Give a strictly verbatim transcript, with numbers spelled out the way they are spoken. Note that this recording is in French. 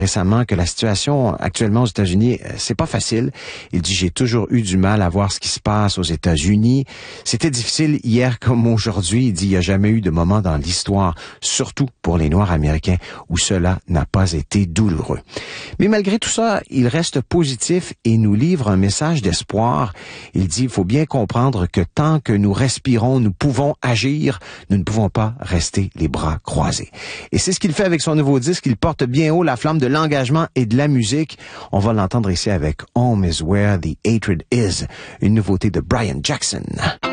récemment que la situation actuellement aux États-Unis, c'est pas facile. Il dit, j'ai toujours eu du mal à voir ce qui se passe aux États-Unis. C'était difficile hier comme aujourd'hui. Il dit, il n'y a jamais eu de moment dans l'histoire, surtout pour les Noirs américains, où cela n'a pas été douloureux. Mais malgré tout ça, il reste positif et nous livre un message d'espoir. Il dit, il faut bien comprendre que tant que nous respirons, nous pouvons agir. Nous ne pouvons pas rester les bras croisés. Et c'est ce qu'il fait avec son nouveau disque. Il porte bien haut la flamme de l'engagement et de la musique. On va l'entendre ici avec Home is Where the Hatred Is, une nouveauté de Brian Jackson.